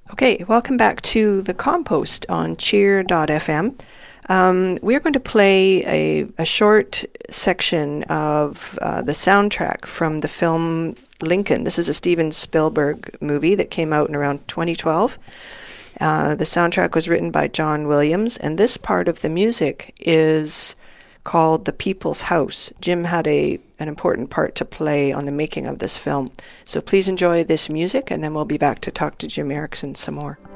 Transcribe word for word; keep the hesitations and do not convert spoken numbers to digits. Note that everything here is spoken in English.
Okay, welcome back to The Compost on cheer dot f m. Um, we're going to play a, a short section of uh, the soundtrack from the film Lincoln. This is a Steven Spielberg movie that came out in around twenty twelve. Uh, the soundtrack was written by John Williams, and this part of the music is called The People's House. Jim had a an important part to play on the making of this film. So please enjoy this music, and then we'll be back to talk to Jim Erickson some more.